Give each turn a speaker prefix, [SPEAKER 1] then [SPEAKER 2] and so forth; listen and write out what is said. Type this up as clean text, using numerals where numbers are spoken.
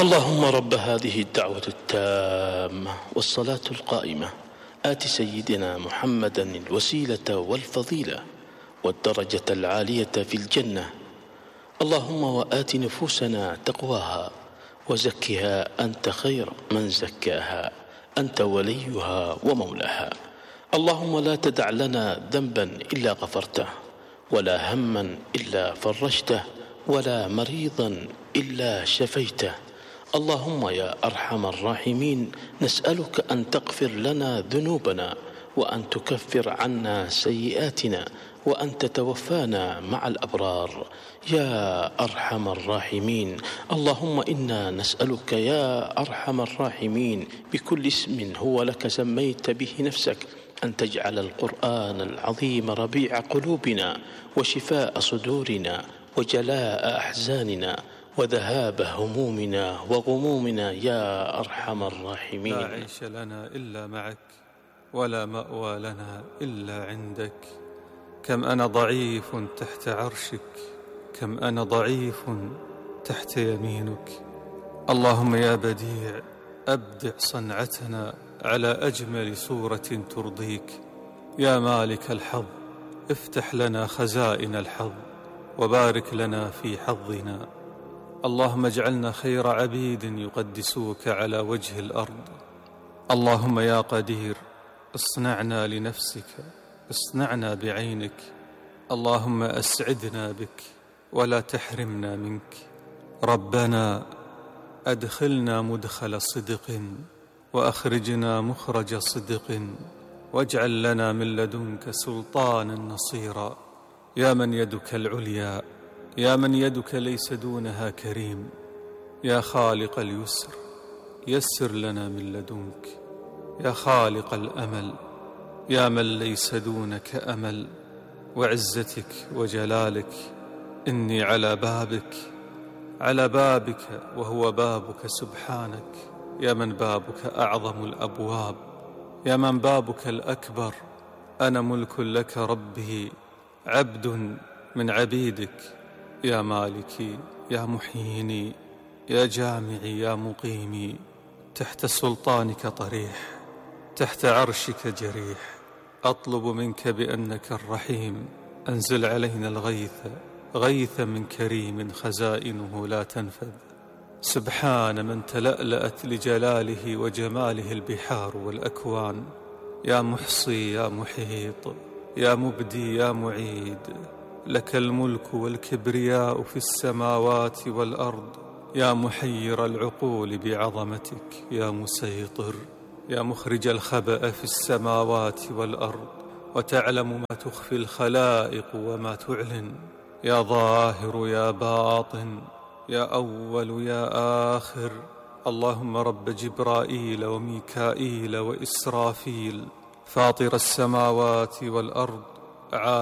[SPEAKER 1] اللهم رب هذه الدعوة التامة والصلاة القائمة آت سيدنا محمدا الوسيلة والفضيلة والدرجة العالية في الجنة. اللهم وآت نفوسنا تقواها وزكها أنت خير من زكاها، أنت وليها ومولاها. اللهم لا تدع لنا ذنبا إلا غفرته، ولا هما إلا فرجته، ولا مريضا إلا شفيته. اللهم يا أرحم الراحمين، نسألك أن تغفر لنا ذنوبنا، وأن تكفر عنا سيئاتنا، وأن تتوفانا مع الأبرار يا أرحم الراحمين. اللهم إنا نسألك يا أرحم الراحمين بكل اسم هو لك سميت به نفسك أن تجعل القرآن العظيم ربيع قلوبنا وشفاء صدورنا وجلاء أحزاننا وذهاب همومنا وغمومنا يا أرحم الراحمين.
[SPEAKER 2] لا عيش لنا إلا معك، ولا مأوى لنا إلا عندك. كم أنا ضعيف تحت عرشك، كم أنا ضعيف تحت يمينك. اللهم يا بديع أبدع صنعتنا على أجمل صورة ترضيك. يا مالك الحظ افتح لنا خزائن الحظ وبارك لنا في حظنا. اللهم اجعلنا خير عبيد يقدسوك على وجه الأرض. اللهم يا قدير اصنعنا لنفسك، اصنعنا بعينك. اللهم أسعدنا بك ولا تحرمنا منك. ربنا أدخلنا مدخل صدق وأخرجنا مخرج صدق، واجعل لنا من لدنك سلطانا نصيرا. يا من يدك العليا، يا من يدك ليس دونها كريم، يا خالق اليسر يسر لنا من لدنك. يا خالق الأمل، يا من ليس دونك أمل، وعزتك وجلالك إني على بابك، على بابك وهو بابك سبحانك. يا من بابك أعظم الأبواب، يا من بابك الأكبر. أنا ملك لك ربي، عبد من عبيدك. يا مالكي يا محييني، يا جامعي يا مقيمي. تحت سلطانك طريح، تحت عرشك جريح. أطلب منك بأنك الرحيم أنزل علينا الغيث، غيثا من كريم خزائنه لا تنفذ. سبحان من تلألأت لجلاله وجماله البحار والأكوان. يا محصي يا محيط، يا مبدي يا معيد. لك الملك والكبرياء في السماوات والأرض. يا محير العقول بعظمتك، يا مسيطر، يا مخرج الخبأ في السماوات والأرض، وتعلم ما تخفي الخلائق وما تعلن. يا ظاهر يا باطن، يا أول يا آخر. اللهم رب جبرائيل وميكائيل وإسرافيل، فاطر السماوات والأرض،